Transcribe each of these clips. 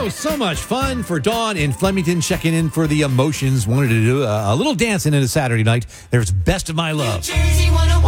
So much fun for Dawn in Flemington, checking in for the emotions. Wanted to do a little dancing in a Saturday night. There's Best of My Love. New Jersey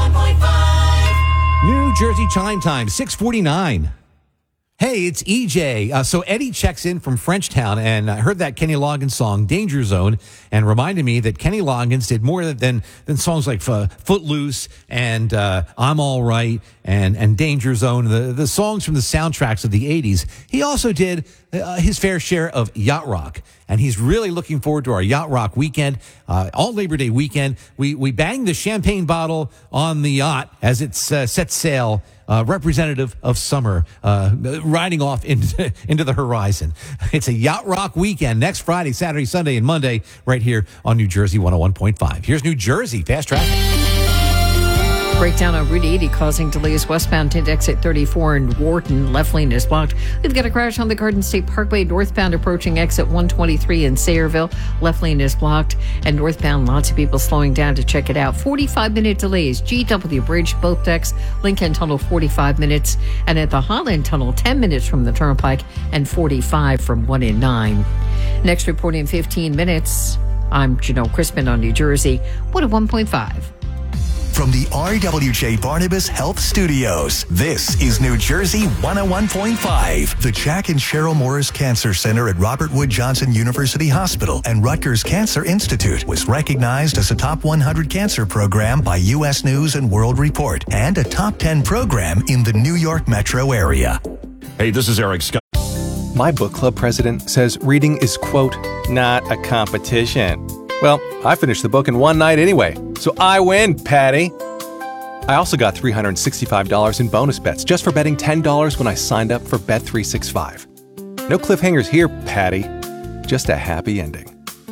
101.5. New Jersey chime time, 6:49. Hey, it's EJ. So Eddie checks in from Frenchtown, and I heard that Kenny Loggins song, Danger Zone, and reminded me that Kenny Loggins did more than songs like Footloose and I'm All Right and Danger Zone, the songs from the soundtracks of the 80s. He also did his fair share of yacht rock, and he's really looking forward to our yacht rock weekend, all Labor Day weekend. We banged the champagne bottle on the yacht as it sets sail, representative of summer, riding off into the horizon. It's a yacht rock weekend next Friday, Saturday, Sunday, and Monday right here on New Jersey 101.5. Here's New Jersey Fast Traffic. Breakdown on Route 80 causing delays westbound into exit 34 in Wharton. Left lane is blocked. We've got a crash on the Garden State Parkway northbound approaching exit 123 in Sayreville. Left lane is blocked. And northbound, lots of people slowing down to check it out. 45-minute delays. GW Bridge, both decks. Lincoln Tunnel, 45 minutes. And at the Holland Tunnel, 10 minutes from the Turnpike and 45 from 1 and 9. Next report in 15 minutes. I'm Janelle Crispin on New Jersey 101.5. From the RWJ Barnabas Health Studios, this is New Jersey 101.5. The Jack and Cheryl Morris Cancer Center at Robert Wood Johnson University Hospital and Rutgers Cancer Institute was recognized as a top 100 cancer program by U.S. News and World Report and a top 10 program in the New York metro area. Hey, this is Eric Scott. My book club president says reading is, quote, not a competition. Well, I finished the book in one night anyway, so I win, Patty. I also got $365 in bonus bets just for betting $10 when I signed up for Bet365. No cliffhangers here, Patty. Just a happy ending.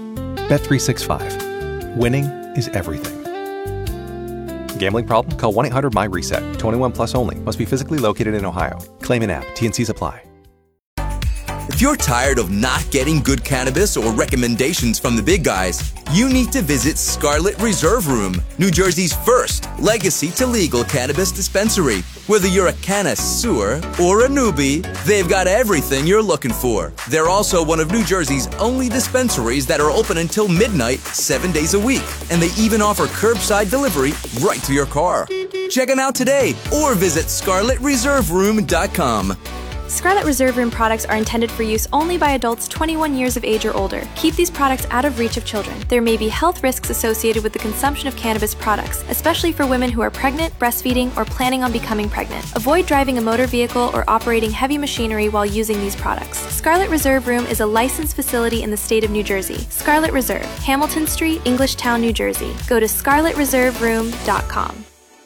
Bet365. Winning is everything. Gambling problem? Call 1-800-MY-RESET. 21 plus only. Must be physically located in Ohio. Claim in app. T&Cs apply. If you're tired of not getting good cannabis or recommendations from the big guys, you need to visit Scarlet Reserve Room, New Jersey's first legacy to legal cannabis dispensary. Whether you're a connoisseur or a newbie, they've got everything you're looking for. They're also one of New Jersey's only dispensaries that are open until midnight, 7 days a week. And they even offer curbside delivery right to your car. Check them out today or visit ScarletReserveRoom.com. Scarlet Reserve Room products are intended for use only by adults 21 years of age or older. Keep these products out of reach of children. There may be health risks associated with the consumption of cannabis products, especially for women who are pregnant, breastfeeding, or planning on becoming pregnant. Avoid driving a motor vehicle or operating heavy machinery while using these products. Scarlet Reserve Room is a licensed facility in the state of New Jersey. Scarlet Reserve, Hamilton Street, Englishtown, New Jersey. Go to ScarletReserveRoom.com.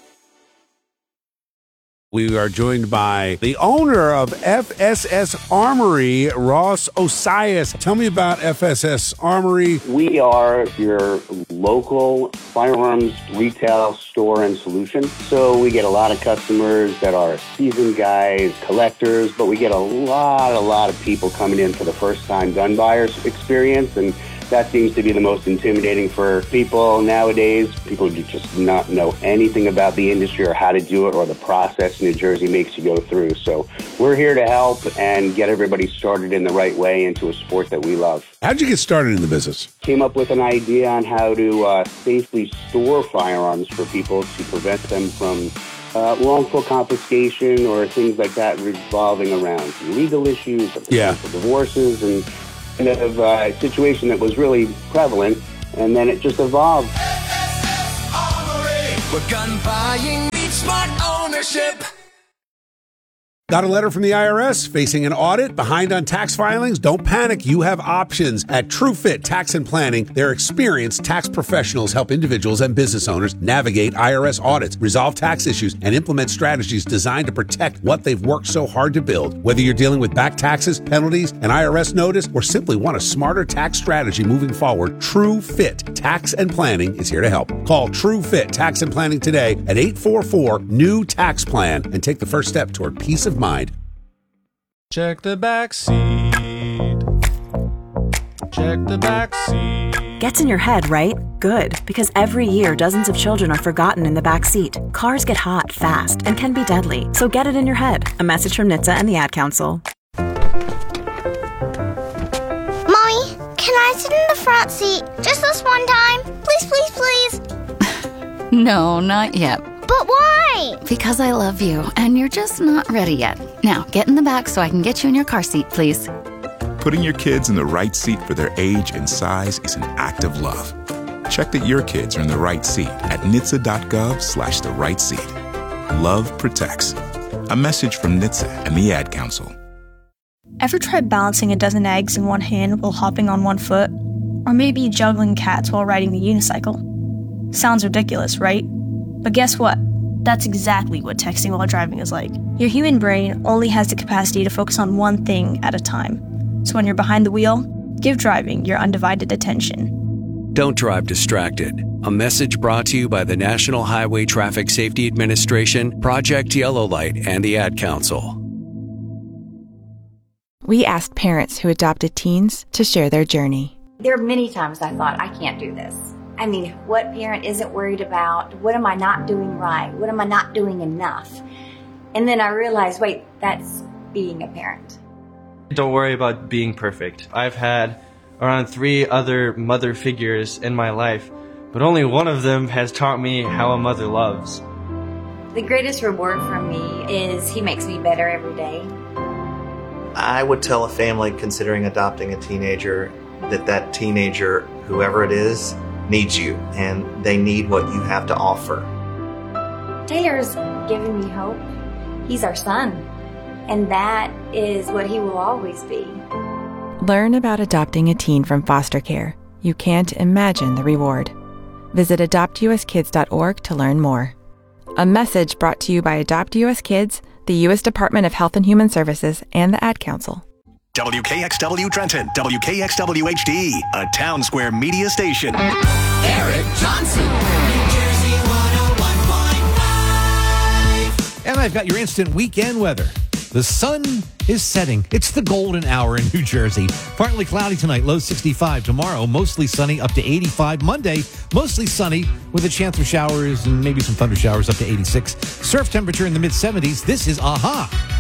We are joined by the owner of FSS Armory, Ross Osias. Tell me about FSS Armory. We are your local firearms retail store and solution. So we get a lot of customers that are seasoned guys, collectors, but we get a lot of people coming in for the first time gun buyers experience, and that seems to be the most intimidating for people nowadays. People do just not know anything about the industry or how to do it or the process New Jersey makes you go through. So we're here to help and get everybody started in the right way into a sport that we love. How'd you get started in the business? Came up with an idea on how to safely store firearms for people to prevent them from wrongful confiscation or things like that revolving around legal issues or potential divorces and kind of a situation that was really prevalent, and then it just evolved. Where gun buying meets smart ownership. Got a letter from the IRS facing an audit, behind on tax filings? Don't panic. You have options. At TrueFit Tax and Planning, their experienced tax professionals help individuals and business owners navigate IRS audits, resolve tax issues, and implement strategies designed to protect what they've worked so hard to build. Whether you're dealing with back taxes, penalties, an IRS notice, or simply want a smarter tax strategy moving forward, TrueFit Tax and Planning is here to help. Call TrueFit Tax and Planning today at 844-NEW-TAX-PLAN and take the first step toward peace of mind. Check the back seat. Check the back seat. Gets in your head, right? Good, because every year dozens of children are forgotten in the back seat. Cars get hot fast and can be deadly, so get it in your head. A message from NHTSA and the Ad Council. I sit in the front seat just this one time? Please, please, please. No, not yet. But why? Because I love you, and you're just not ready yet. Now, get in the back so I can get you in your car seat, please. Putting your kids in the right seat for their age and size is an act of love. Check that your kids are in the right seat at NHTSA.gov/the right seat. Love protects. A message from NHTSA and the Ad Council. Ever tried balancing a dozen eggs in one hand while hopping on one foot? Or maybe juggling cats while riding the unicycle? Sounds ridiculous, right? But guess what? That's exactly what texting while driving is like. Your human brain only has the capacity to focus on one thing at a time. So when you're behind the wheel, give driving your undivided attention. Don't drive distracted. A message brought to you by the National Highway Traffic Safety Administration, Project Yellow Light, and the Ad Council. We asked parents who adopted teens to share their journey. There are many times I thought, I can't do this. I mean, what parent isn't worried about? What am I not doing right? What am I not doing enough? And then I realized, wait, that's being a parent. Don't worry about being perfect. I've had around 3 other mother figures in my life, but only one of them has taught me how a mother loves. The greatest reward for me is he makes me better every day. I would tell a family considering adopting a teenager that teenager, whoever it is, needs you, and they need what you have to offer. Taylor's given me hope. He's our son, and that is what he will always be. Learn about adopting a teen from foster care. You can't imagine the reward. Visit adoptuskids.org to learn more. A message brought to you by Adopt US Kids, the U.S. Department of Health and Human Services, and the Ad Council. WKXW Trenton, WKXW HD, a Town Square media station. Eric Johnson, New Jersey 101.5. And I've got your instant weekend weather. The sun is setting. It's the golden hour in New Jersey. Partly cloudy tonight, low 65. Tomorrow, mostly sunny, up to 85. Monday, mostly sunny with a chance of showers and maybe some thunder showers, up to 86. Surf temperature in the mid-70s. This is AHA.